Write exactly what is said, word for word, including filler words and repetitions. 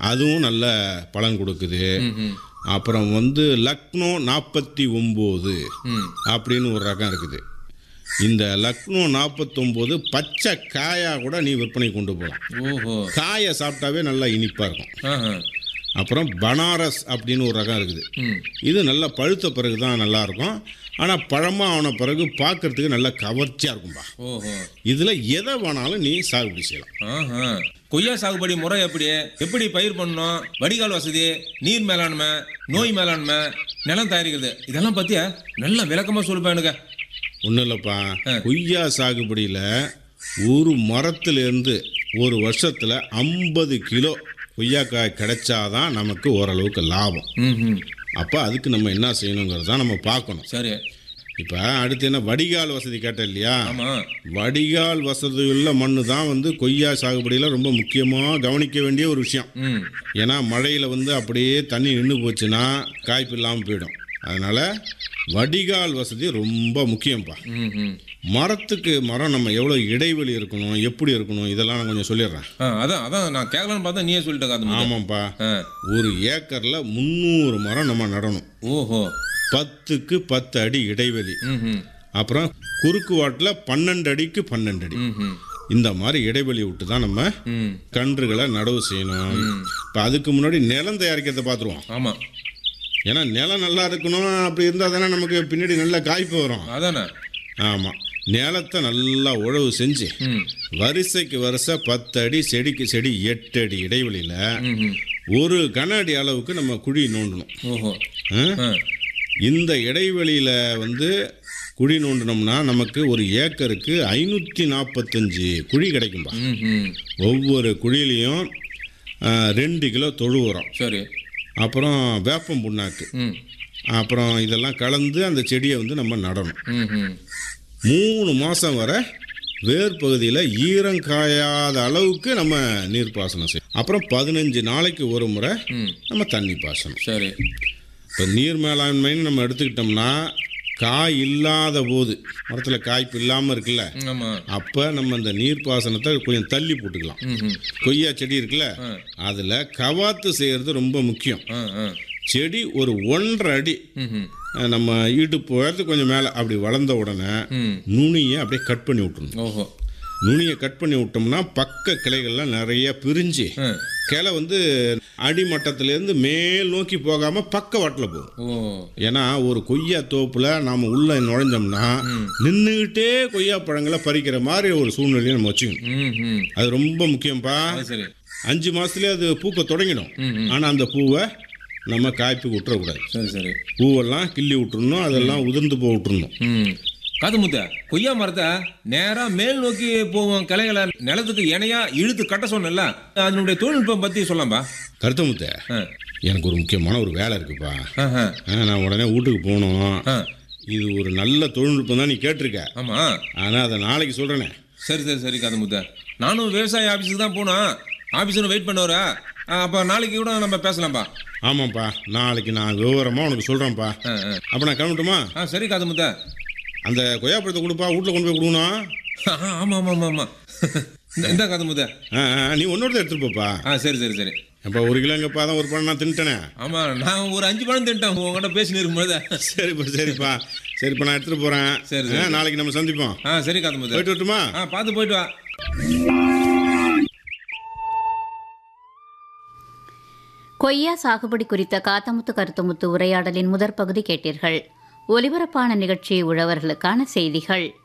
அதுவும் நல்ல பலன் கொடுக்குது. அப்புறம் வந்து லக்னோ நாற்பத்தி ஒம்பது அப்படின்னு ஒரு ரகம் இருக்குது. இந்த லக்னோ நாற்பத்தொம்போது பச்சை காயாக கூட நீ விற்பனை கொண்டு போகலாம். காயை சாப்பிட்டாவே நல்லா இனிப்பாக இருக்கும். அப்புறம் பனாரஸ் அப்படின்னு ஒரு ரகம் இருக்குது. இது நல்லா பழுத்த பிறகு தான் நல்லாயிருக்கும். ஆனால் பழமாக ஆன பிறகு பார்க்கறதுக்கு நல்லா கவர்ச்சியாக இருக்கும்பா. இதில் எதை வேணாலும் நீ சாகுபடி செய்யலாம். கொய்யா சாகுபடி முறை எப்படி எப்படி பயிர் பண்ணணும், வடிகால் வசதி, நீர் மேலாண்மை, நோய் மேலாண்மை, நிலம் தயாரிக்கிறது, இதெல்லாம் பற்றியா நல்ல விளக்கமாக சொல்லுப்பா எனக்கு. ஒன்றும் இல்லைப்பா, கொய்யா சாகுபடியில் ஒரு மரத்துலேருந்து ஒரு வருஷத்தில் ஐம்பது கிலோ கொய்யாக்காய் கிடைச்சாதான் நமக்கு ஓரளவுக்கு லாபம். அப்போ அதுக்கு நம்ம என்ன செய்யணுங்கிறது தான் நம்ம பார்க்கணும். சரி, இப்போ அடுத்து என்ன, வடிகால் வசதி கேட்ட இல்லையா? வடிகால் வசதி உள்ள மண்ணு தான் வந்து கொய்யா சாகுபடியில் ரொம்ப முக்கியமாக கவனிக்க வேண்டிய ஒரு விஷயம். ஏன்னா மழையில் வந்து அப்படியே தண்ணி நின்று போச்சுன்னா காய்ப்பு இல்லாமல் போயிடும். அதனால் வடிகால் வசதி ரொம்ப முக்கியம்ப்பா. மரத்துக்கு மரம் நம்ம எவ்வளோ இடைவெளி இருக்கணும், எப்படி இருக்கணும், இதெல்லாம் நான் கொஞ்சம் சொல்லிடுறேன். அதான் அதான் நான் கேட்கலான்னு பார்த்தா நீயே சொல்லிட்டு. ஆமாம்ப்பா, ஒரு ஏக்கரில் முந்நூறு மரம் நம்ம நடணும். ஓஹோ, பத்துக்கு பத்து அடி இடைவெளி. அப்புறம் குறுக்கு வாட்டில் பன்னெண்டு அடிக்கு பன்னெண்டு அடி இந்த மாதிரி இடைவெளி விட்டு தான் நம்ம கன்றுகளை நடவு செய்யணும். இப்போ அதுக்கு முன்னாடி நிலம் தயாரிக்கிறத பார்த்துருவோம். ஆமாம், ஏன்னா நிலம் நல்லா இருக்கணும். அப்படி இருந்தால் தானே நமக்கு பின்னாடி நல்ல காய்ப்பு வரும். அதானே? ஆமாம், நிலத்தை நல்லா உழவு செஞ்சு வரிசைக்கு வரிசை பத்து அடி செடிக்கு செடி எட்டு அடி இடைவெளியில் ஒரு கன அடி அளவுக்கு நம்ம குழி நோண்டணும். ஓஹோ, இந்த இடைவெளியில் வந்து குழி நோண்டினோம்னா நமக்கு ஒரு ஏக்கருக்கு ஐநூற்றி நாற்பத்தஞ்சு குழி கிடைக்கும்பா. ஒவ்வொரு குழியிலையும் ரெண்டு கிலோ தொழு உரம், சரி, அப்புறம் வேப்பம் புண்ணாக்கு, அப்புறம் இதெல்லாம் கலந்து அந்த செடியை வந்து நம்ம நடணும். மூணு மாதம் வரை வேர் பகுதியில் ஈரம் காயாத அளவுக்கு நம்ம நீர் பாசனம் செய்யணும். அப்புறம் பதினஞ்சு நாளைக்கு ஒரு முறை நம்ம தண்ணி பாசனம். சரி, இப்போ நீர் மேலாண்மைன்னு நம்ம எடுத்துக்கிட்டோம்னா காய் இல்லாத போது, மரத்தில் காய்ப்பு இல்லாமல் இருக்குல்ல, அப்போ நம்ம இந்த நீர் பாசனத்தை கொஞ்சம் தள்ளி போட்டுக்கலாம். கொய்யா செடி இருக்குல்ல, அதில் கவாத்து செய்கிறது ரொம்ப முக்கியம். செடி ஒரு ஒன்றரை அடி நம்ம இடுப்பு உயரத்துக்கு கொஞ்சம் மேலே அப்படி வளர்ந்த உடனே நுனியை அப்படியே கட் பண்ணி விட்டுருணும். ஓஹோ, நுனியை கட் பண்ணி விட்டோம்னா பக்க கிளைகள்லாம் நிறைய பிரிஞ்சு கிளை வந்து அடிமட்டத்திலேருந்து மேல் நோக்கி போகாமல் பக்க வாட்டில் போகும். ஏன்னா ஒரு கொய்யா தோப்பில் நாம் உள்ளே நுழைஞ்சோம்னா நின்றுக்கிட்டே கொய்யா பழங்களை பறிக்கிற மாதிரி ஒரு சூழ்நிலையை நம்ம வச்சுக்கணும். அது ரொம்ப முக்கியம்ப்பா. அஞ்சு மாதத்துலேயே அது பூக்க தொடங்கிடும். ஆனால் அந்த பூவை நம்ம காய்ப்புக்கு விட்டுறக்கூடாது. சரி சரி, பூவெல்லாம் கிள்ளி விட்டுறணும், அதெல்லாம் உதிர்ந்து போக விட்டுறணும். காது முத்த, கொய்யா மரத்தை நேரா மேல் நோக்கி போகும் கிளைகளை நிலத்துக்கு இணையா இழுத்து கட்ட சொன்னல, அதனுடைய தொழில்நுட்பம் பத்தி சொல்லலாம்பா. கருத்த முத்த, எனக்கு ஒரு முக்கியமான ஒரு வேலை இருக்குப்பா. நான் உடனே வீட்டுக்கு போகணும். இது ஒரு நல்ல தொழில்நுட்பம் தான் நீ கேட்டிருக்க. ஆமா, ஆனா அதை நாளைக்கு சொல்றேனே. சரி சரி சரி காது முத்த, நானும் விவசாய ஆபீஸுக்கு தான் போனேன். ஆபீஸ் வெயிட் பண்ணுவாரா? அப்ப நாளைக்கு கூட நம்ம பேசலாம்பா. ஆமாப்பா, நாளைக்கு நான் விவரமா உனக்கு சொல்றேன்ப்பா. அப்ப நான் கிளம்பட்டுமா? சரி காது முத்த, அந்த கொய்யாப்பழத்தை கொடுப்பா, வீட்டில் கொண்டு போய் கொடுக்கணும். ஆமாம் ஆமாம் ஆமாம், இந்த காது முத நீ ஒன்னொரு எடுத்துட்டு போப்பா. ஆ சரி சரி சரி. அப்போ ஒரு கிலோங்கப்பா தான் ஒரு பழம் நான் தின்ட்டேனே. ஆமாம், நான் ஒரு அஞ்சு பழம் தின்ட்டேன் உங்கள்கிட்ட பேசினு இருக்கும்போது. சரிப்பா சரிப்பா சரிப்பா, நான் எடுத்துகிட்டு போகிறேன். சரி சரி, நாளைக்கு நம்ம சந்திப்போம். ஆ சரி காது முத, போயிட்டு வரட்டுமா? ஆ பார்த்து போயிட்டு வா. கொய்யா சாகுபடி குறித்த காத்தமுத்து கருத்துமுத்து உரையாடலின் முதற் பகுதி கேட்டீர்கள். ஒலிபரப்பான நிகழ்ச்சி உழவர்களுக்கான செய்திகள்.